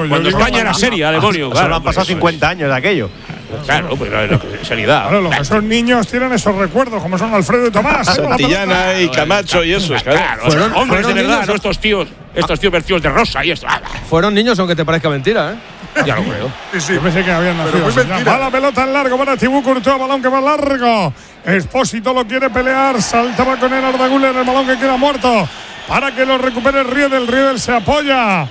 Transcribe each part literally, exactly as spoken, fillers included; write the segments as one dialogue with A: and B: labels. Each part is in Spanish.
A: yo
B: Cuando
A: digo,
B: España era seria, demonio.
C: Solo
B: Claro,
C: han pasado cincuenta años de aquello.
B: Claro, pues lo que seriedad.
A: Claro, los que son niños tienen esos recuerdos, como son Alfredo y Tomás.
D: Santillana y Camacho y eso, claro.
B: Claro,
E: Fueron-
B: hombres
E: fueron
B: de verdad,
E: niños.
B: no estos tíos, estos tíos vestidos de rosa y esto. Ah,
E: Fueron niños, aunque te parezca mentira, ¿eh?
B: ya lo creo.
A: Sí, sí. Yo pensé que habían nacido.
F: muy
A: así.
F: mentira.
A: Va la pelota en largo para Thibaut Courtois, balón que va largo. Expósito lo quiere pelear, saltaba con el Arda Güler, el balón que queda muerto para que lo recupere Riedel. Riedel se apoya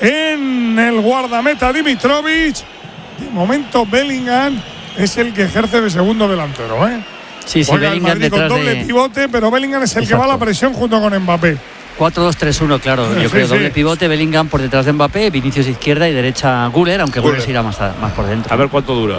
A: en el guardameta Dimitrovic. De momento Bellingham es el que ejerce de segundo delantero, ¿eh?
G: Sí, sí,
A: Juega el
G: Bellingham
A: Madrid con
G: detrás
A: doble
G: de
A: pivote, pero Bellingham es el que va a la
G: Exacto.
A: presión junto con Mbappé.
G: cuatro dos tres uno, claro.
A: Sí,
G: Yo
A: sí,
G: creo
A: sí.
G: doble pivote, Bellingham por detrás de Mbappé, Vinicius izquierda y derecha Güler, aunque Güler
F: Güler.
G: se irá más, a- más por dentro.
B: A ver cuánto dura.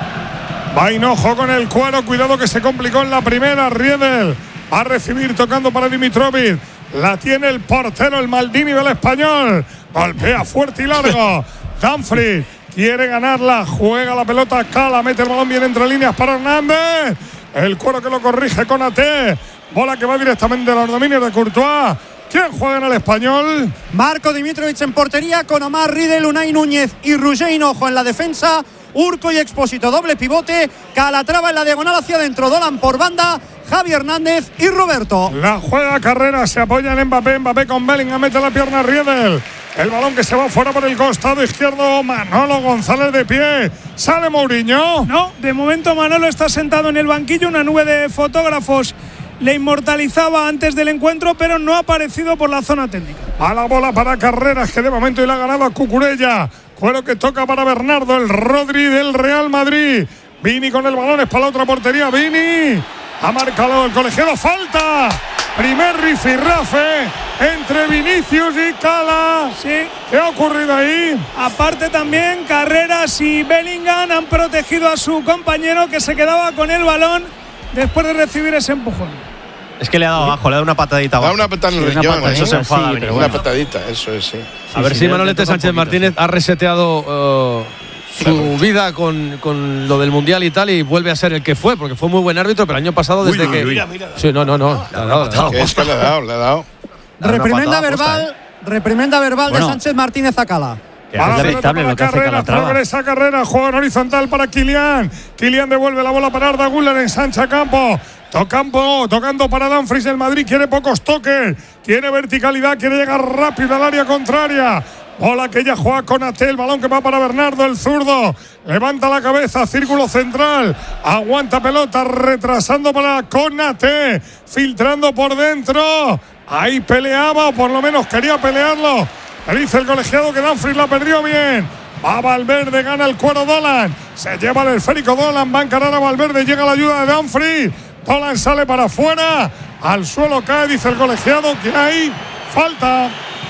A: Va Hinojo con el cuero, cuidado que se complicó en la primera. Riedel va a recibir tocando para Dimitrovic. La tiene el portero, el Maldini del Español. Golpea fuerte y largo. Dumfries quiere ganarla, juega la pelota, Cala, mete el balón bien entre líneas para Hernández. El cuero que lo corrige con A T. Bola que va directamente a los dominios de Courtois. ¿Quién juega en el Español?
H: Marco Dimitrovic en portería con Omar Riedel, Unai Núñez y Roger Hinojo en la defensa. Urco y Expósito, doble pivote. Calatrava en la diagonal hacia adentro. Dolan por banda. Javi Hernández y Roberto.
A: La juega Carrera, se apoya en Mbappé. Mbappé con Bellingham, mete la pierna a Riedel. El balón que se va fuera por el costado izquierdo. Manolo González de pie. Sale Mourinho.
I: No, de momento Manolo está sentado en el banquillo. Una nube de fotógrafos le inmortalizaba antes del encuentro, pero no ha aparecido por la zona técnica.
A: A la bola para Carreras, que de momento le ha ganado a Cucurella. Cuero que toca para Bernardo, el Rodri del Real Madrid. Vini con el balón, es para la otra portería. Vini ha marcado el colegiado. Falta. Primer rifirrafe entre Vinicius y Cala.
I: Sí.
A: ¿Qué ha ocurrido ahí?
I: Aparte también Carreras y Bellingham han protegido a su compañero que se quedaba con el balón después de recibir ese empujón.
C: Es que le ha dado abajo, le ha dado una patadita
D: Da
C: abajo.
D: una patada en el
G: Sí, una
D: riñón.
G: patadita,
C: eso se enfada,
G: sí,
C: Vinicius.
G: pero
D: Una
G: bueno.
D: patadita, eso es, sí.
E: A ver
G: sí,
E: si
G: le-
E: Manolete
G: le toca un
E: Sánchez
G: poquito,
E: Martínez
G: sí.
E: ha reseteado eh, su vida con, con lo del Mundial y tal y vuelve a ser el que fue, porque fue muy buen árbitro, pero el año pasado desde
F: uy,
E: que…
F: uy.
E: Sí, no, no, no. le ha dado, le ha dado.
D: Que es que le ha dado, le ha dado.
C: Da una
H: Reprimenda
C: patada
H: verbal,
C: posta,
H: reprimenda verbal
G: Bueno.
H: de Sánchez Martínez a Cala.
A: Va la
G: es
A: pelota
G: lamentable
A: para
G: lo que hace
A: Carreras,
G: Calatrava.
A: progresa Carrera, juega en horizontal para Kylian. Kylian devuelve la bola para Arda Güler en Sancha Campo. Tocando, tocando para Dumfries. El Madrid quiere pocos toques, quiere verticalidad, quiere llegar rápido al área contraria. Bola que ya juega con A T, el balón que va para Bernardo, el zurdo. Levanta la cabeza, círculo central. Aguanta pelota, retrasando para Konate. Filtrando por dentro. Ahí peleaba, o por lo menos quería pelearlo. Le dice el colegiado que Dumfries la perdió bien. Va Valverde, gana el cuero Dolan. Se lleva el esférico Dolan, va a encarar a Valverde. Llega la ayuda de Dumfries. Dolan sale para afuera. Al suelo cae, dice el colegiado que hay falta.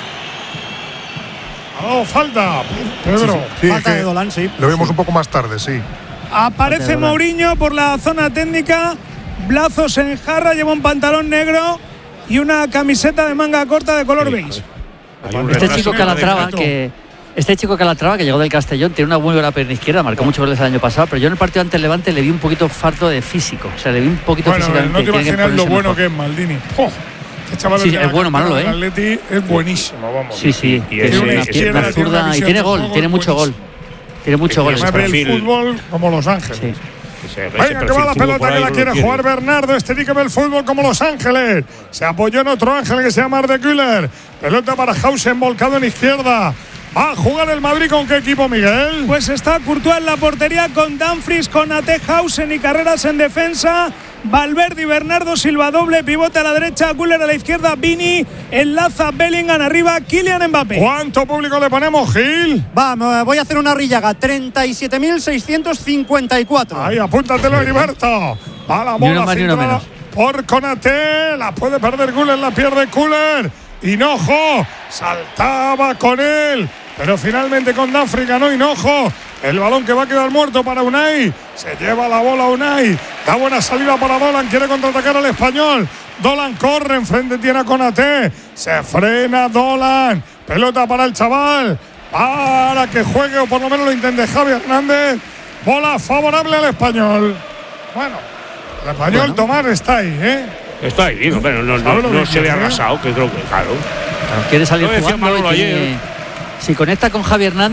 A: Oh, falta, Pedro.
F: Sí,
H: Falta
F: que
H: de Dolan, sí.
F: Lo vemos un poco más tarde, sí.
I: Aparece Mourinho por la zona técnica. Blazos en jarra, lleva un pantalón negro y una camiseta de manga corta de color beige.
B: Hay un
G: Este
B: retraso
G: chico
B: en el
G: Calatrava
B: decreto.
G: que Este chico Calatrava, que llegó del Castellón, tiene una muy buena pierna izquierda, marcó muchos goles el año pasado, pero yo en el partido ante el Levante le vi un poquito farto de físico, o sea, le vi un poquito
A: Bueno,
G: físicamente.
A: no te
G: tiene que
A: imaginas lo
G: ponerse
A: bueno
G: mejor.
A: que es Maldini. ¡Oh! Este chaval
G: Sí,
A: de
G: es
A: la
G: bueno Manolo,
A: cantera
G: ¿eh?
A: del Atleti es buenísimo, vamos.
G: Sí, sí,
B: Y
G: tiene
B: ese-
G: una
B: ese-
G: pierna
B: ese-
G: zurda
A: tiene
G: y
A: una
G: tiene
A: visión
G: gol,
A: de
G: tiene
A: juego
G: mucho gol. Tiene mucho gol.
B: ese
A: Mueve el
B: perfil.
A: fútbol como Los Ángeles.
G: Sí.
B: Ese- ese
A: Venga, que
B: perfil
A: va la
B: zurdo
A: pelota
B: por
A: que
B: ahí
A: la
B: no
A: quiere
B: lo
A: jugar Bernardo. Este que ve el fútbol como Los Ángeles. Se apoyó en otro ángel que se llama Arda Güler. Pelota para Hausen, volcado en izquierda. Va a jugar el Madrid con qué equipo, Miguel.
I: Pues está Courtois en la portería con Dumfries, con Atehausen y Carreras en defensa. Valverde y Bernardo Silva, doble pivote a la derecha, Güler a la izquierda, Vini, enlaza Bellingham arriba, Kylian Mbappé.
A: ¿Cuánto público le ponemos, Gil?
H: Va, me voy a hacer una rillaga. treinta y siete mil seiscientos cincuenta y cuatro.
A: Ahí, apúntatelo, Heriberto. Va la
G: Ni uno
A: bola
G: más ni uno
A: filtrada
G: menos.
A: por Konate. La puede perder Güler, la pierde Güler. Hinojo saltaba con él, pero finalmente con Dumfries ganó Hinojo. El balón que va a quedar muerto para Unai. Se lleva la bola Unai. Da buena salida para Dolan. Quiere contraatacar al español. Dolan corre. Enfrente tiene a Konate. Se frena Dolan. Pelota para el chaval. Para que juegue o por lo menos lo intente Javi Hernández. Bola favorable al español. Bueno, el español
G: Bueno.
A: Tomás está ahí, ¿eh?
B: Está ahí, digo, pero no, no,
A: ¿Sabe lo
B: no
A: que
B: se ve
A: quiere?
B: arrasado, que creo que, claro.
G: Quiere salir
B: Lo decía
G: jugando y
B: Manolo
G: tiene-
B: ayer.
G: si conecta con Javi Hernández.